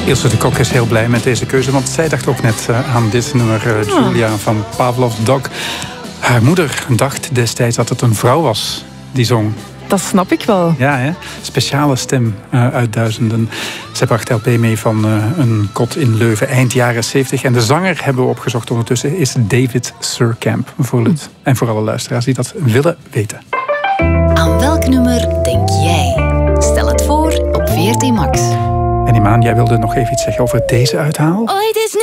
Ilse de Kok is heel blij met deze keuze, want zij dacht ook net aan dit nummer, Julia van Pavlov's Dog. Haar moeder dacht destijds dat het een vrouw was die zong. Dat snap ik wel. Ja, hè? Speciale stem uit Duizenden. Zij bracht LP mee van een kot in Leuven eind jaren 70. En de zanger hebben we opgezocht ondertussen is David Surkamp. En voor alle luisteraars die dat willen weten. Aan welk nummer denk jij? Stel het voor op VRT Max. En Imaan, jij wilde nog even iets zeggen over deze uithaal? Ooit is